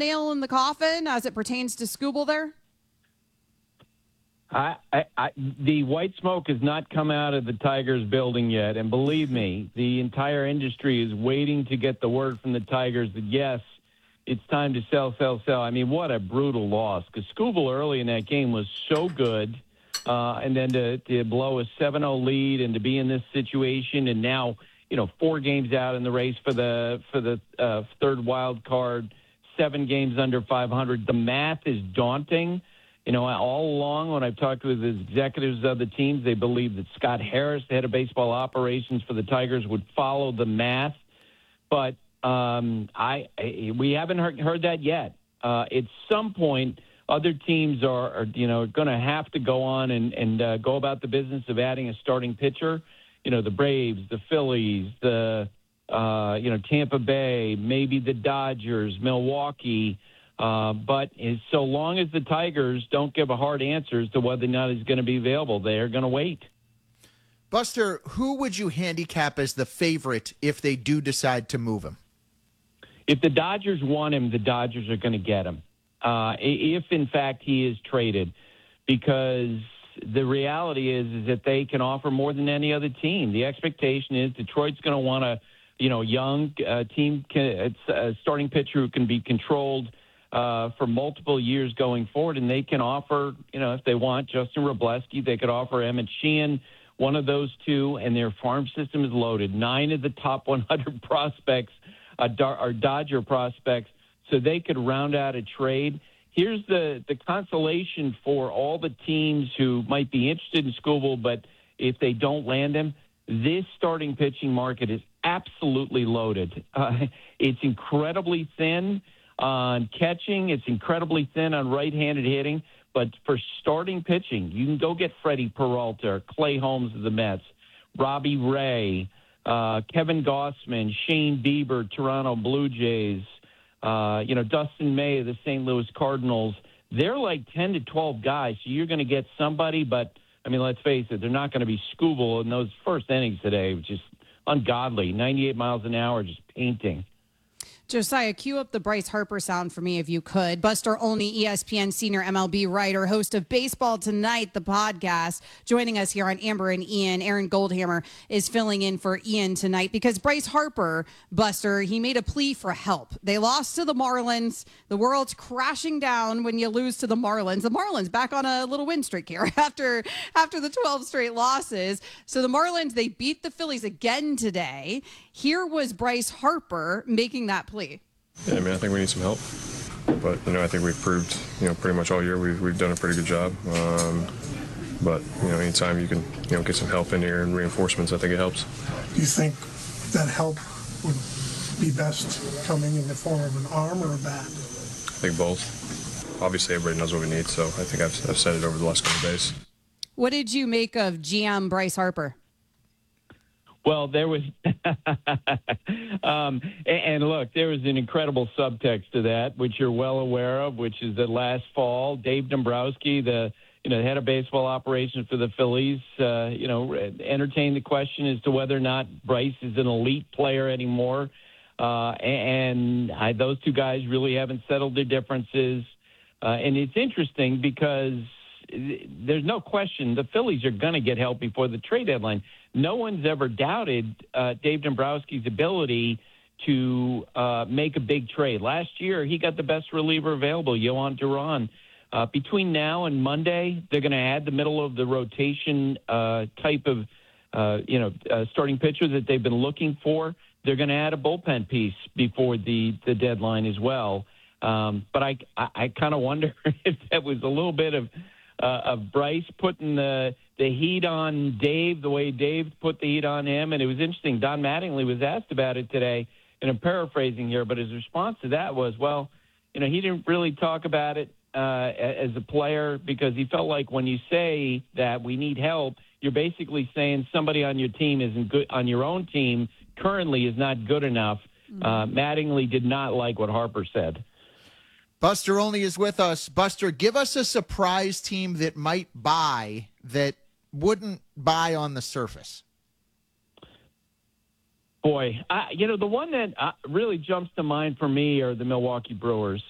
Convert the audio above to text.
nail in the coffin as it pertains to Skubal there? The white smoke has not come out of the Tigers building yet. And believe me, the entire industry is waiting to get the word from the Tigers that, yes, it's time to sell. I mean, what a brutal loss. Because Skubal early in that game was so good. And then to blow a 7-0 lead and to be in this situation. And now, 4 games out in the race for the third wild card, 7 games under 500. The math is daunting. All along when I've talked with the executives of the teams, they believe that Scott Harris, the head of baseball operations for the Tigers, would follow the math. But we haven't heard that yet. At some point, other teams are going to have to go on and go about the business of adding a starting pitcher. The Braves, the Phillies, the Tampa Bay, maybe the Dodgers, Milwaukee. But so long as the Tigers don't give a hard answer as to whether or not he's going to be available, they're going to wait. Buster, who would you handicap as the favorite if they do decide to move him? If the Dodgers want him, the Dodgers are going to get him. If, in fact, he is traded, because the reality is that they can offer more than any other team. The expectation is Detroit's going to want a young team, a starting pitcher who can be controlled for multiple years going forward, and they can offer, if they want, Justin Wroblewski. They could offer Emmett Sheehan, one of those two, and their farm system is loaded. 9 of the top 100 prospects are Dodger prospects, so they could round out a trade. Here's the consolation for all the teams who might be interested in Skubal, but if they don't land him, this starting pitching market is absolutely loaded. It's incredibly thin on catching. It's incredibly thin on right-handed hitting. But for starting pitching, you can go get Freddie Peralta, Clay Holmes of the Mets, Robbie Ray, Kevin Gossman, Shane Bieber, Toronto Blue Jays, Dustin May of the St. Louis Cardinals. They're like 10 to 12 guys, so you're going to get somebody. But, let's face it, they're not going to be Skubal in those first innings today, which is ungodly. 98 miles an hour, just painting. Josiah, cue up the Bryce Harper sound for me if you could. Buster Olney, ESPN senior MLB writer, host of Baseball Tonight, the podcast, joining us here on Amber and Ian. Aaron Goldhammer is filling in for Ian tonight because Bryce Harper, Buster, he made a plea for help. They lost to the Marlins. The world's crashing down when you lose to the Marlins. The Marlins back on a little win streak here after the 12 straight losses. So the Marlins, they beat the Phillies again today. Here was Bryce Harper making that plea. Yeah, I think we need some help. But, I think we've proved, pretty much all year we've done a pretty good job. But, anytime you can, get some help in here and reinforcements, I think it helps. Do you think that help would be best coming in the form of an arm or a bat? I think both. Obviously, everybody knows what we need, so I think I've said it over the last couple of days. What did you make of GM Bryce Harper? Well, there was, and look, there was an incredible subtext to that, which you're well aware of, which is that last fall, Dave Dombrowski, the head of baseball operations for the Phillies, entertained the question as to whether or not Bryce is an elite player anymore. Those two guys really haven't settled their differences. And it's interesting because there's no question the Phillies are going to get help before the trade deadline. No one's ever doubted Dave Dombrowski's ability to make a big trade. Last year, he got the best reliever available, Yohan Duran. Between now and Monday, they're going to add the middle of the rotation type of, starting pitcher that they've been looking for. They're going to add a bullpen piece before the deadline as well. But I kind of wonder if that was a little bit of Bryce putting the heat on Dave the way Dave put the heat on him. And it was interesting. Don Mattingly was asked about it today, and I'm paraphrasing here, but his response to that was, well, he didn't really talk about it as a player because he felt like when you say that we need help, you're basically saying somebody on your team isn't good, on your own team currently is not good enough. Mattingly did not like what Harper said. Buster Olney is with us. Buster, give us a surprise team that might buy that wouldn't buy on the surface. Boy, the one that really jumps to mind for me are the Milwaukee Brewers.